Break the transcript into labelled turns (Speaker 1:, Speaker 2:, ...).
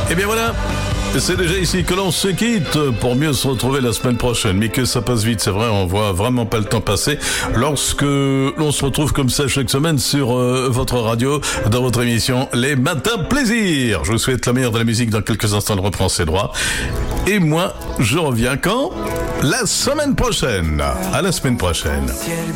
Speaker 1: Et bien voilà, c'est déjà ici que l'on se quitte pour mieux se retrouver la semaine prochaine. Mais que ça passe vite, c'est vrai, on voit vraiment pas le temps passer lorsque l'on se retrouve comme ça chaque semaine sur votre radio, dans votre émission Les Matins Plaisir. Je vous souhaite la meilleure de la musique. Dans quelques instants, elle reprend ses droits. Et moi, je reviens quand ? La semaine prochaine. À la semaine prochaine.